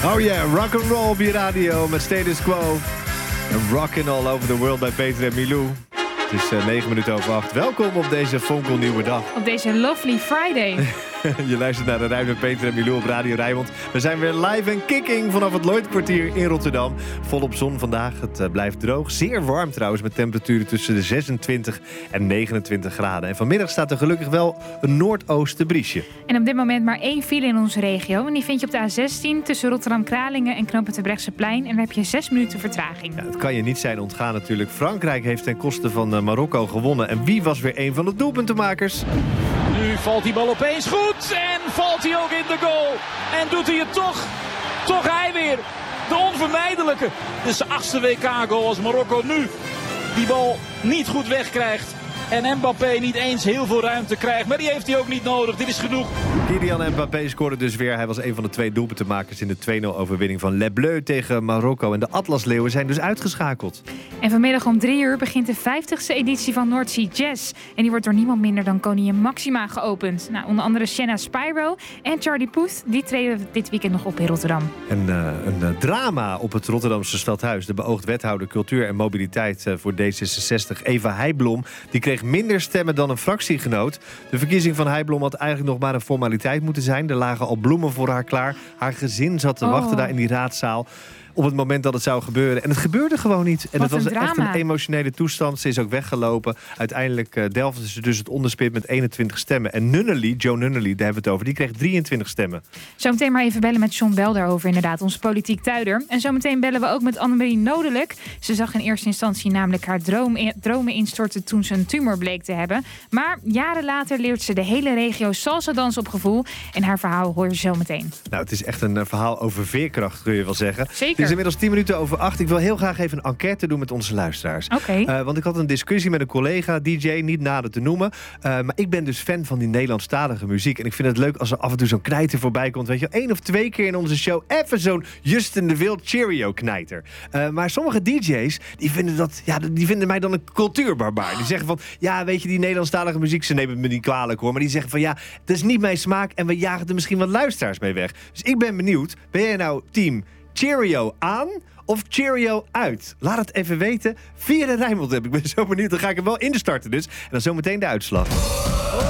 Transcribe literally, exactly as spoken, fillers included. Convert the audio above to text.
Oh yeah, rock and roll op je radio met Status Quo. En rockin' all over the world bij Peter en Milou. Het is uh, negen minuten over acht. Welkom op deze fonkelnieuwe dag. Op deze lovely Friday. Je luistert naar de Rij met Peter en Milou op Radio Rijnmond. We zijn weer live en kicking vanaf het Lloydkwartier in Rotterdam. Volop zon vandaag. Het uh, blijft droog. Zeer warm trouwens, met temperaturen tussen de zesentwintig en negenentwintig graden. En vanmiddag staat er gelukkig wel een noordoostenbriesje. En op dit moment maar één file in onze regio. En die vind je op de A zestien tussen Rotterdam-Kralingen en knooppunt Terbrechtseplein. En daar heb je zes minuten vertraging. Ja, het kan je niet zijn ontgaan natuurlijk. Frankrijk heeft ten koste van uh, Marokko gewonnen. En wie was weer een van de doelpuntenmakers? Nu valt die bal opeens goed en valt hij ook in de goal. En doet hij het toch. Toch hij weer. De onvermijdelijke. Dit is de achtste W K-goal als Marokko nu die bal niet goed wegkrijgt. En Mbappé niet eens heel veel ruimte krijgt. Maar die heeft hij ook niet nodig. Dit is genoeg. Kylian Mbappé scoorde dus weer. Hij was een van de twee doelpuntenmakers in de twee nul overwinning van Les Bleus tegen Marokko. En de Atlasleeuwen zijn dus uitgeschakeld. En vanmiddag om drie uur begint de vijftigste editie van North Sea Jazz. En die wordt door niemand minder dan koningin Maxima geopend. Nou, onder andere Shanna Spyro en Charlie Puth. Die treden dit weekend nog op in Rotterdam. En uh, een uh, drama op het Rotterdamse stadhuis. De beoogd wethouder cultuur en mobiliteit uh, voor D zesenzestig, Eva Heijblom, die kreeg minder stemmen dan een fractiegenoot. De verkiezing van Heijblom had eigenlijk nog maar een formaliteit moeten zijn. Er lagen al bloemen voor haar klaar. Haar gezin zat te oh. wachten daar in die raadzaal op het moment dat het zou gebeuren. En het gebeurde gewoon niet. En Wat het was een echt een emotionele toestand. Ze is ook weggelopen. Uiteindelijk uh, delfde ze dus het onderspit met eenentwintig stemmen. En Nunnally, Joe Nunnally, daar hebben we het over, die kreeg drieëntwintig stemmen. Zometeen maar even bellen met John Bel daarover, inderdaad, onze politiek tuider. En zometeen bellen we ook met Annemarie Nodelijk. Ze zag in eerste instantie namelijk haar droom, dromen instorten toen ze een tumor bleek te hebben. Maar jaren later leert ze de hele regio salsa dans op gevoel. En haar verhaal hoor je zometeen. Nou, het is echt een uh, verhaal over veerkracht, kun je wel zeggen. Zeker. Het is inmiddels tien minuten over acht. Ik wil heel graag even een enquête doen met onze luisteraars. Oké. Okay. Uh, want ik had een discussie met een collega, D J, niet nader te noemen. Uh, maar ik ben dus fan van die Nederlandstalige muziek. En ik vind het leuk als er af en toe zo'n knijter voorbij komt. Weet je, één of twee keer in onze show even zo'n Justin de Wild Cheerio knijter. Uh, maar sommige D J's, die vinden, dat, ja, die vinden mij dan een cultuurbarbaar. Die zeggen van, ja, weet je, die Nederlandstalige muziek, ze nemen het me niet kwalijk hoor. Maar die zeggen van, ja, dat is niet mijn smaak en we jagen er misschien wat luisteraars mee weg. Dus ik ben benieuwd, ben jij nou team Cheerio aan of Cheerio uit? Laat het even weten via de Rijnmond. Ik ben zo benieuwd. Dan ga ik hem wel instarten dus. En dan zometeen de uitslag.